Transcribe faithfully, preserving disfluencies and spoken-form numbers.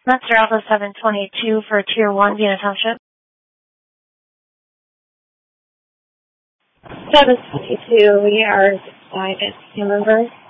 Master Alpha seven twenty-two for Tier one, Vienna Township. seven twenty-two, we are excited, remember?